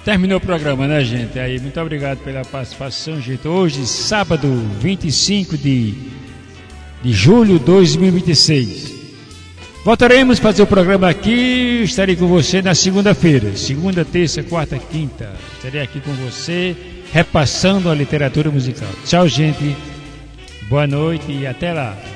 Terminou o programa, né, gente? Aí, muito obrigado pela participação, gente. Hoje, sábado, 25 de julho de 2026. Voltaremos a fazer o programa aqui. Estarei com você na segunda-feira. Segunda, terça, quarta, quinta. Estarei aqui com você, repassando a literatura musical. Tchau, gente. Boa noite e até lá.